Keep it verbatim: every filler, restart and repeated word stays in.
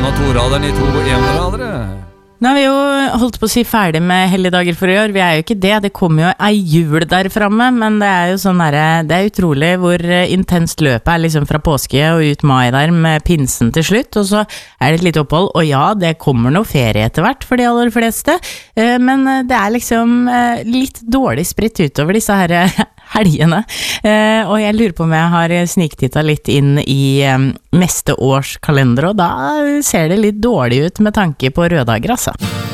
og to-raderen i to en-radere. Nå har vi jo holdt på å si ferdig med helligdager for i år. Vi er jo ikke det, det kommer jo ei jul der fremme, men det er jo sånn der, det er utrolig hvor intenst løpet er liksom fra påske og ut mai der med pinsen til slutt, og så er det et lite opphold, og ja, det kommer noe ferie etter hvert for de aller fleste, men det er liksom litt dårlig spritt utover disse her helgene, og jeg lurer på om jeg har sniktittet litt inn i neste års kalender, og da ser det litt dårlig ut med tanke på røddager, altså.